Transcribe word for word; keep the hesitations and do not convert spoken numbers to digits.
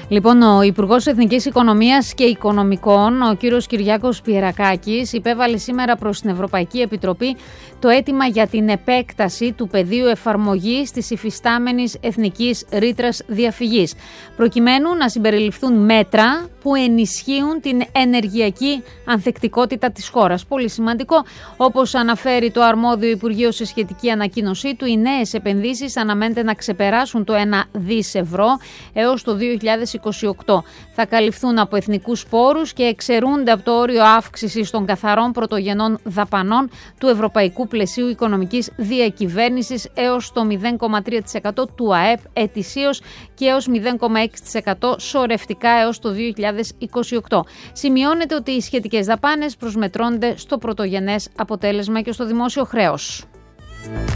Λοιπόν, ο Υπουργός Εθνικής Οικονομίας και Οικονομικών, ο κύριος Κυριάκος Πιερακάκης, υπέβαλε σήμερα προς την Ευρωπαϊκή Επιτροπή το αίτημα για την επέκταση του πεδίου εφαρμογής της υφιστάμενης εθνικής ρήτρας διαφυγής, προκειμένου να συμπεριληφθούν μέτρα που ενισχύουν την ενεργειακή ανθεκτικότητα της χώρας. Πολύ σημαντικό, όπως αναφέρει το αρμόδιο Υπουργείο σε σχετική ανακοίνωσή του, οι νέες επενδύσεις αναμένεται να ξεπεράσουν το ένα δισεκατομμύριο ευρώ έως το δύο χιλιάδες είκοσι οκτώ. Θα καλυφθούν από εθνικούς πόρους και εξαιρούνται από το όριο αύξησης των καθαρών πρωτογενών δαπανών του Ευρωπαϊκού Πλαισίου Οικονομικής Διακυβέρνησης έως το μηδέν κόμμα τρία τοις εκατό του ΑΕΠ ετησίως και έως μηδέν κόμμα έξι τοις εκατό σωρευτικά έως το δύο χιλιάδες είκοσι οκτώ. Σημειώνεται ότι οι σχετικές δαπάνες προσμετρώνται στο πρωτογενές αποτέλεσμα και στο δημόσιο χρέος.